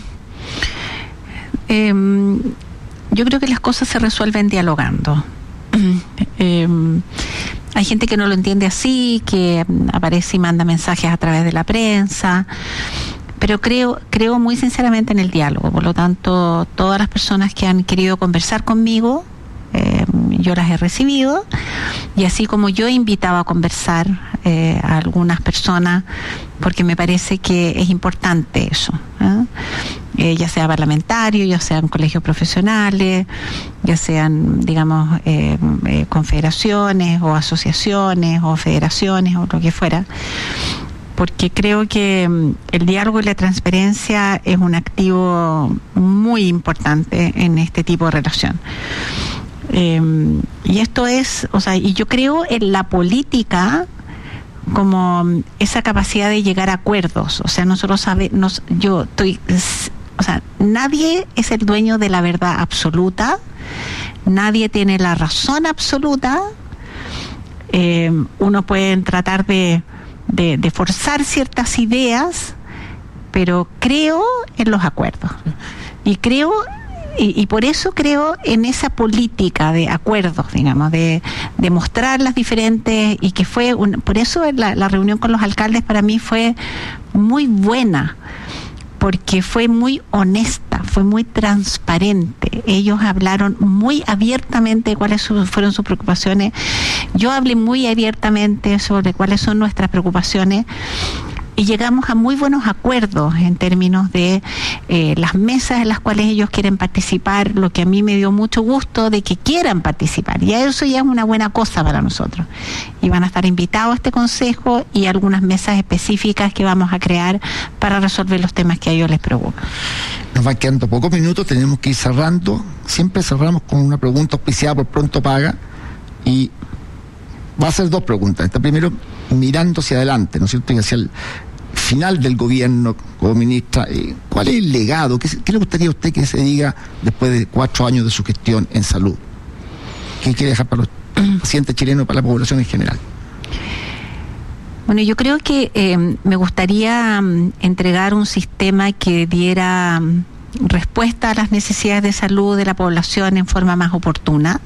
Eh, yo creo que las cosas se resuelven dialogando. Eh, hay gente que no lo entiende así, que aparece y manda mensajes a través de la prensa, pero creo creo muy sinceramente en el diálogo. Por lo tanto, todas las personas que han querido conversar conmigo, eh, yo las he recibido, y así como yo he invitado a conversar eh, a algunas personas, porque me parece que es importante eso, ¿eh? Eh, ya sea parlamentario, ya sean colegios profesionales, ya sean, digamos, eh, eh, confederaciones o asociaciones o federaciones o lo que fuera, porque creo que el diálogo y la transparencia es un activo muy importante en este tipo de relación. Eh, y esto es, o sea, y yo creo en la política como esa capacidad de llegar a acuerdos. O sea, nosotros sabemos, yo estoy, o sea, nadie es el dueño de la verdad absoluta, nadie tiene la razón absoluta. Eh, uno puede tratar de, de, de forzar ciertas ideas, pero creo en los acuerdos. Y creo Y, y por eso creo en esa política de acuerdos, digamos, de, de mostrar las diferentes, y que fue, un, por eso la, la reunión con los alcaldes para mí fue muy buena, porque fue muy honesta, fue muy transparente. Ellos hablaron muy abiertamente de cuáles su, fueron sus preocupaciones. Yo hablé muy abiertamente sobre cuáles son nuestras preocupaciones. Y llegamos a muy buenos acuerdos en términos de eh, las mesas en las cuales ellos quieren participar, lo que a mí me dio mucho gusto de que quieran participar. Y eso ya es una buena cosa para nosotros. Y van a estar invitados a este consejo y algunas mesas específicas que vamos a crear para resolver los temas que a ellos les preocupan. Nos van quedando pocos minutos, tenemos que ir cerrando. Siempre cerramos con una pregunta auspiciada por Pronto Paga. Y va a ser dos preguntas. Esta primero, mirando hacia adelante, ¿no es cierto? Y hacia el final del gobierno como ministra, eh, ¿cuál es el legado? ¿Qué, ¿Qué le gustaría a usted que se diga después de cuatro años de su gestión en salud? ¿Qué quiere dejar para los pacientes chilenos y para la población en general? Bueno, yo creo que eh, me gustaría um, entregar un sistema que diera um, respuesta a las necesidades de salud de la población en forma más oportuna,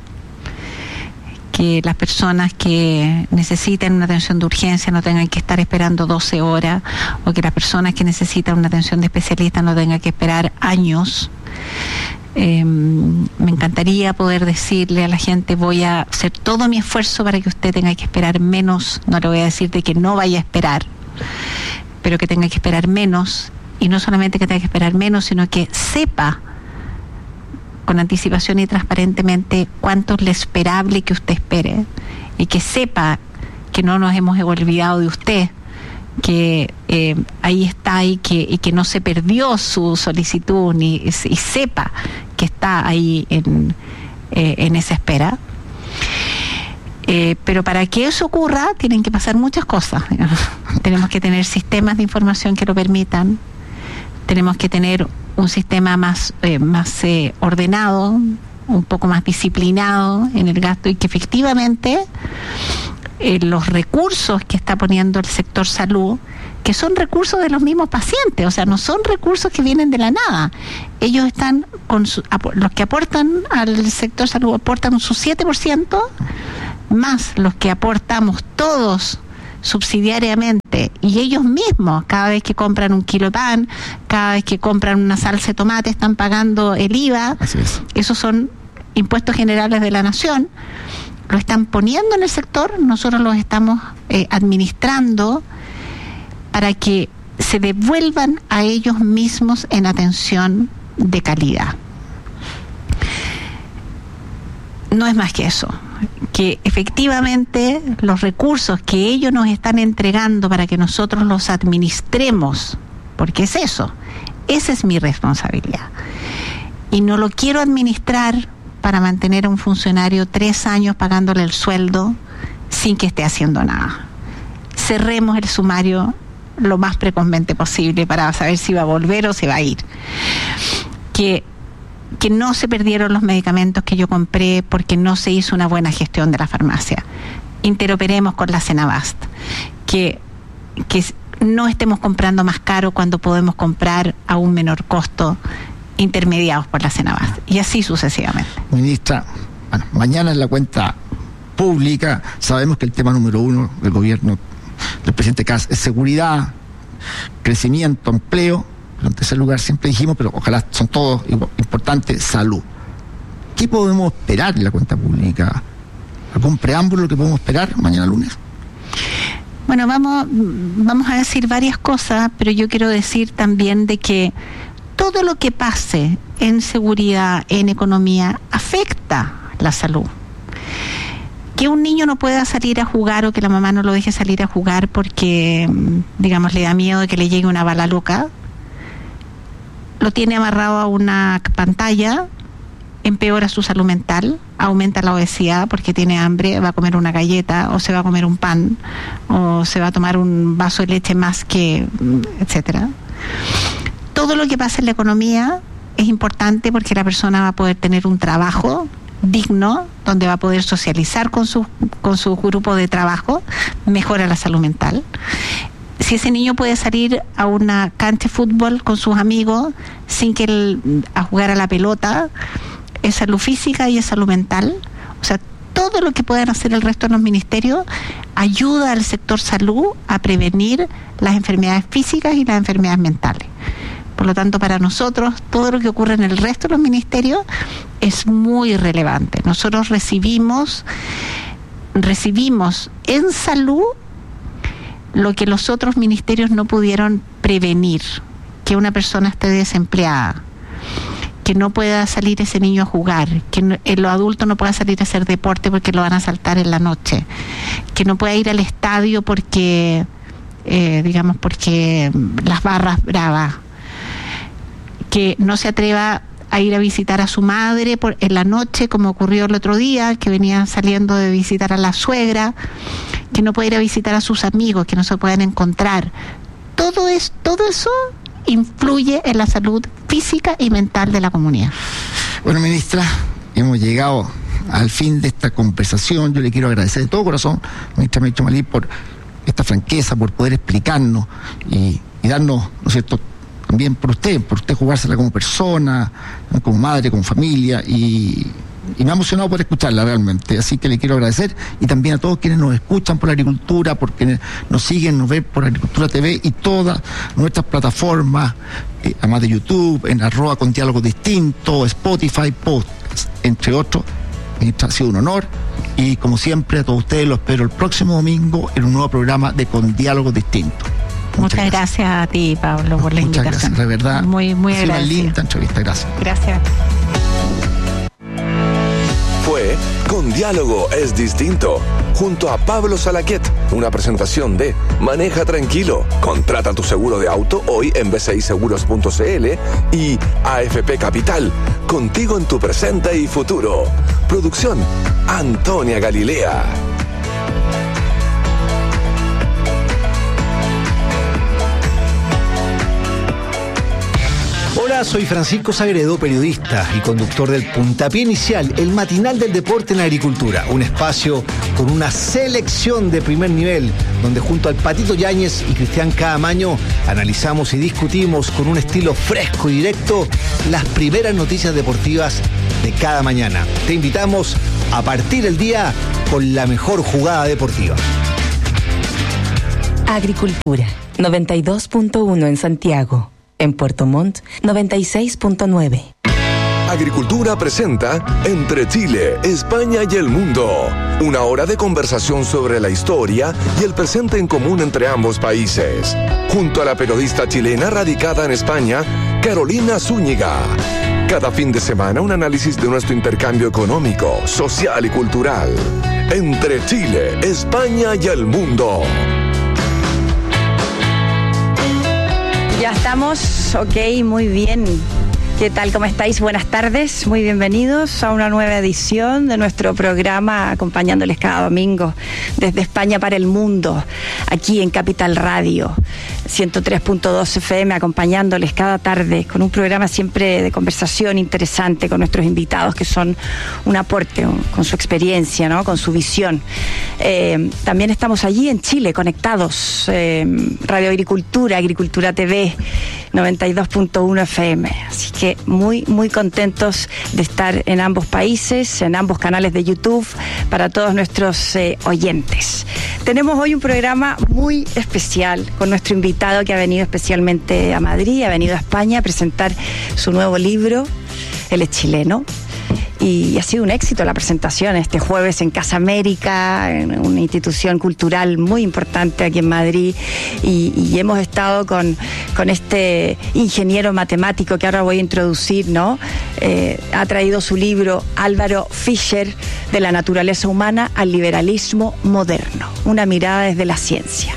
que las personas que necesitan una atención de urgencia no tengan que estar esperando doce horas, o que las personas que necesitan una atención de especialista no tengan que esperar años. Eh, me encantaría poder decirle a la gente: voy a hacer todo mi esfuerzo para que usted tenga que esperar menos. No le voy a decir de que no vaya a esperar, pero que tenga que esperar menos, y no solamente que tenga que esperar menos, sino que sepa con anticipación y transparentemente cuánto es lo esperable que usted espere y que sepa que no nos hemos olvidado de usted, que eh, ahí está y que, y que no se perdió su solicitud ni, y sepa que está ahí en, eh, en esa espera. Eh, pero para que eso ocurra tienen que pasar muchas cosas. Tenemos que tener sistemas de información que lo permitan, tenemos que tener un sistema más, eh, más eh, ordenado, un poco más disciplinado en el gasto y que efectivamente eh, los recursos que está poniendo el sector salud, que son recursos de los mismos pacientes, o sea, no son recursos que vienen de la nada. Ellos están, con su, los que aportan al sector salud aportan su siete por ciento, más los que aportamos todos subsidiariamente, y ellos mismos, cada vez que compran un kilo de pan, cada vez que compran una salsa de tomate, están pagando el I V A. Así es. Esos son impuestos generales de la nación, lo están poniendo en el sector, nosotros los estamos eh, administrando para que se devuelvan a ellos mismos en atención de calidad. No es más que eso, que efectivamente los recursos que ellos nos están entregando para que nosotros los administremos, porque es eso, esa es mi responsabilidad. Y no lo quiero administrar para mantener a un funcionario tres años pagándole el sueldo sin que esté haciendo nada. Cerremos el sumario lo más precozmente posible para saber si va a volver o se va a ir. Que que no se perdieron los medicamentos que yo compré porque no se hizo una buena gestión de la farmacia. Interoperemos con la Senabast. Que, que no estemos comprando más caro cuando podemos comprar a un menor costo, intermediados por la Senabast. Y así sucesivamente. Ministra, bueno, mañana en la cuenta pública sabemos que el tema número uno del gobierno del presidente Kast es seguridad, crecimiento, empleo. En tercer lugar, siempre dijimos, pero ojalá son todos importantes, salud. ¿Qué podemos esperar en la cuenta pública? ¿Algún preámbulo que podemos esperar mañana lunes? Bueno, vamos, vamos a decir varias cosas, pero yo quiero decir también de que todo lo que pase en seguridad, en economía, afecta la salud. Que un niño no pueda salir a jugar o que la mamá no lo deje salir a jugar porque, digamos, le da miedo de que le llegue una bala loca, lo tiene amarrado a una pantalla, empeora su salud mental, aumenta la obesidad porque tiene hambre, va a comer una galleta o se va a comer un pan o se va a tomar un vaso de leche más que, etcétera. Todo lo que pasa en la economía es importante porque la persona va a poder tener un trabajo digno, donde va a poder socializar con su, con su grupo de trabajo, mejora la salud mental. Si ese niño puede salir a una cancha de fútbol con sus amigos sin que él, a jugar a la pelota, es salud física y es salud mental. O sea, todo lo que puedan hacer el resto de los ministerios ayuda al sector salud a prevenir las enfermedades físicas y las enfermedades mentales. Por lo tanto, para nosotros, todo lo que ocurre en el resto de los ministerios es muy relevante. Nosotros recibimos, recibimos en salud lo que los otros ministerios no pudieron prevenir, que una persona esté desempleada, que no pueda salir ese niño a jugar, que no, el adulto no pueda salir a hacer deporte porque lo van a asaltar en la noche, que no pueda ir al estadio porque, eh, digamos, porque las barras bravas, que no se atreva a ir a visitar a su madre por, en la noche, como ocurrió el otro día, que venía saliendo de visitar a la suegra, que no puede ir a visitar a sus amigos, que no se pueden encontrar. Todo, es, todo eso influye en la salud física y mental de la comunidad. Bueno, ministra, hemos llegado al fin de esta conversación. Yo le quiero agradecer de todo corazón, ministra Mireya Chomalí, por esta franqueza, por poder explicarnos y, y darnos, ¿no es cierto?, también por usted, por usted jugársela como persona, como madre, como familia, y, y me ha emocionado por escucharla realmente, así que le quiero agradecer, y también a todos quienes nos escuchan por Agricultura, por quienes nos siguen, nos ven por Agricultura T V y todas nuestras plataformas, eh, además de YouTube, en arroba con diálogos distintos, Spotify, podcast, entre otros. Ministra, ha sido un honor, y como siempre a todos ustedes los espero el próximo domingo en un nuevo programa de Con Diálogos Distintos. Muchas, Muchas gracias. gracias a ti, Pablo, por la Muchas invitación. Muchas gracias, de verdad. Muy, muy agradecida. Ha sido una linda entrevista, gracias. Gracias. con Diálogo es Distinto, junto a Pablo Salaquet, una presentación de Maneja Tranquilo, contrata tu seguro de auto hoy en b c i seguros punto c l y A F P Capital, contigo en tu presente y futuro. Producción, Antonia Galilea. Hola, soy Francisco Sagredo, periodista y conductor del Puntapié Inicial, el matinal del deporte en la agricultura. Un espacio con una selección de primer nivel, donde junto al Patito Yáñez y Cristian Caamaño analizamos y discutimos con un estilo fresco y directo las primeras noticias deportivas de cada mañana. Te invitamos a partir el día con la mejor jugada deportiva. Agricultura, noventa y dos punto uno en Santiago. En Puerto Montt, noventa y seis punto nueve. Agricultura presenta Entre Chile, España y el Mundo. Una hora de conversación sobre la historia y el presente en común entre ambos países. Junto a la periodista chilena radicada en España, Carolina Zúñiga. Cada fin de semana un análisis de nuestro intercambio económico, social y cultural. Entre Chile, España y el Mundo. Ya estamos, ok, muy bien. ¿Qué tal? ¿Cómo estáis? Buenas tardes, muy bienvenidos a una nueva edición de nuestro programa, acompañándoles cada domingo desde España para el mundo, aquí en Capital Radio, ciento tres punto dos F M, acompañándoles cada tarde con un programa siempre de conversación interesante con nuestros invitados que son un aporte, un, con su experiencia, ¿no? Con su visión. Eh, también estamos allí en Chile, conectados, eh, Radio Agricultura, Agricultura T V, noventa y dos punto uno F M, así que muy, muy contentos de estar en ambos países, en ambos canales de YouTube, para todos nuestros eh, oyentes. Tenemos hoy un programa muy especial con nuestro invitado que ha venido especialmente a Madrid, ha venido a España a presentar su nuevo libro. Él es chileno. Y ha sido un éxito la presentación este jueves en Casa América, en una institución cultural muy importante aquí en Madrid, y, y hemos estado con, con este ingeniero matemático que ahora voy a introducir, ¿no? Eh, ha traído su libro Álvaro Fischer, De la naturaleza humana al liberalismo moderno, una mirada desde la ciencia.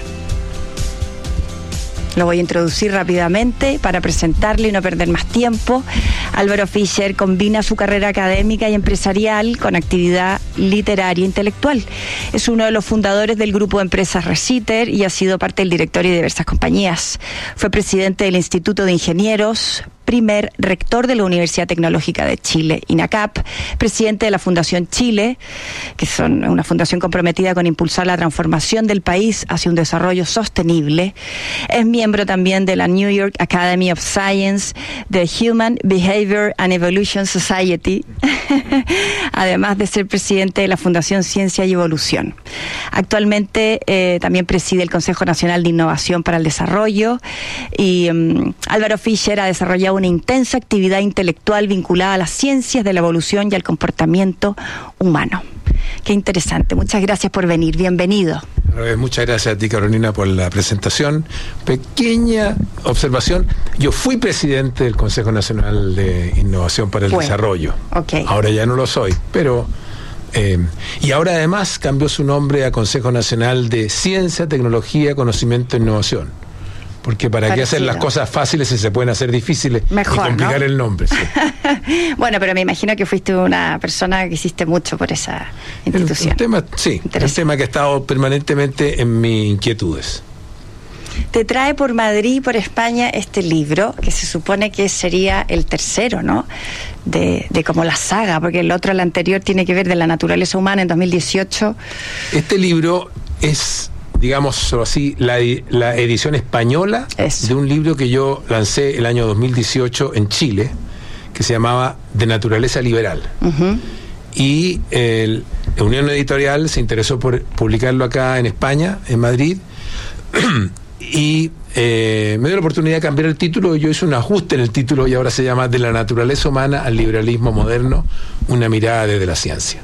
Lo voy a introducir rápidamente para presentarle y no perder más tiempo. Álvaro Fischer combina su carrera académica y empresarial con actividad literaria e intelectual. Es uno de los fundadores del grupo de empresas Reciter y ha sido parte del directorio de diversas compañías. Fue presidente del Instituto de Ingenieros, primer rector de la Universidad Tecnológica de Chile, INACAP, presidente de la Fundación Chile, que son una fundación comprometida con impulsar la transformación del país hacia un desarrollo sostenible. Es miembro también de la New York Academy of Science, de Human Behavior and Evolution Society, además de ser presidente de la Fundación Ciencia y Evolución. Actualmente eh, también preside el Consejo Nacional de Innovación para el Desarrollo, y um, Álvaro Fischer ha desarrollado una intensa actividad intelectual vinculada a las ciencias de la evolución y al comportamiento humano. Qué interesante. Muchas gracias por venir. Bienvenido. Muchas gracias a ti, Carolina, por la presentación. Pequeña observación. Yo fui presidente del Consejo Nacional de Innovación para el bueno, Desarrollo. Okay. Ahora ya no lo soy, pero... Eh, y ahora además cambió su nombre a Consejo Nacional de Ciencia, Tecnología, Conocimiento e Innovación. Porque para Parecido. Qué hacer las cosas fáciles si se pueden hacer difíciles. Mejor, y complicar, ¿no? El nombre. Sí. Bueno, pero me imagino que fuiste una persona que hiciste mucho por esa institución. El, el tema, sí, el tema que ha estado permanentemente en mis inquietudes. Te trae por Madrid y por España este libro, que se supone que sería el tercero, ¿no? De, de como la saga, porque el otro, el anterior, tiene que ver de la naturaleza humana en dos mil dieciocho. Este libro es... digamos así, la, la edición española Eso. de un libro que yo lancé el año dos mil dieciocho en Chile, que se llamaba De Naturaleza Liberal. Uh-huh. Y el, la Unión Editorial se interesó por publicarlo acá en España, en Madrid, y eh, me dio la oportunidad de cambiar el título, y yo hice un ajuste en el título, y ahora se llama De la Naturaleza Humana al Liberalismo Moderno, una mirada desde la ciencia.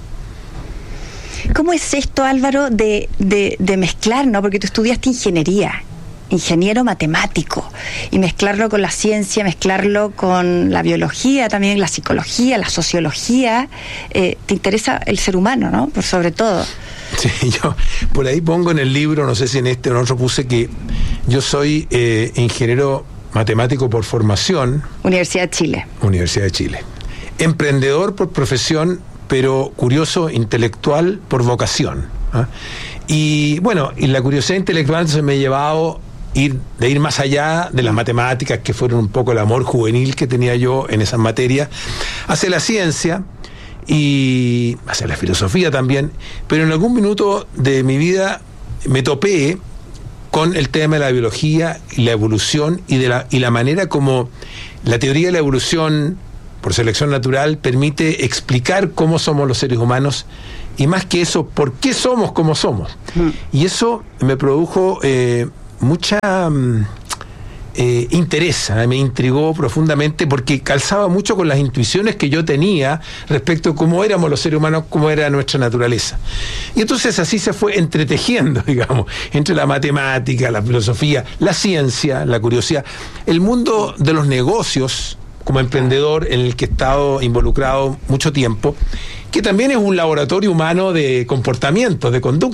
¿Cómo es esto, Álvaro, de, de, de mezclar, ¿no? Porque tú estudiaste ingeniería ingeniero matemático y mezclarlo con la ciencia, mezclarlo con la biología, también la psicología, la sociología. Eh, te interesa el ser humano, ¿no? Por sobre todo. Sí, yo por ahí pongo en el libro, no sé si en este o en otro puse que yo soy eh, ingeniero matemático por formación. Universidad de Chile. Universidad de Chile. Emprendedor por profesión, pero curioso intelectual por vocación. ¿Ah? Y bueno, y la curiosidad intelectual entonces me ha llevado ir, de ir más allá de las matemáticas, que fueron un poco el amor juvenil que tenía yo en esas materias, hacia la ciencia y hacia la filosofía también, pero en algún minuto de mi vida me topé con el tema de la biología y la evolución y de la, y la manera como la teoría de la evolución por selección natural permite explicar cómo somos los seres humanos y, más que eso, por qué somos como somos. Mm. Y eso me produjo eh, mucha eh, interés, ¿eh? Me intrigó profundamente porque calzaba mucho con las intuiciones que yo tenía respecto a cómo éramos los seres humanos, cómo era nuestra naturaleza. Y entonces así se fue entretejiendo, digamos, entre la matemática, la filosofía, la ciencia, la curiosidad, el mundo de los negocios, como emprendedor en el que he estado involucrado mucho tiempo, que también es un laboratorio humano de comportamientos, de conducta.